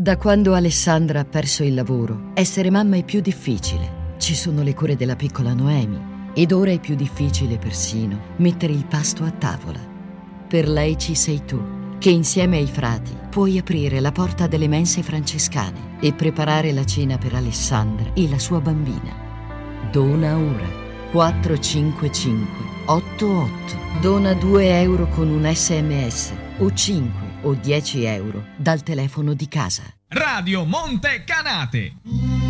Da quando Alessandra ha perso il lavoro, essere mamma è più difficile. Ci sono le cure della piccola Noemi ed ora è più difficile persino mettere il pasto a tavola. Per lei ci sei tu, che insieme ai frati puoi aprire la porta delle mense francescane e preparare la cena per Alessandra e la sua bambina. Dona ora 455 88. Dona 2 euro con un SMS o 5 o 10 euro dal telefono di casa. Radio Monte Canate.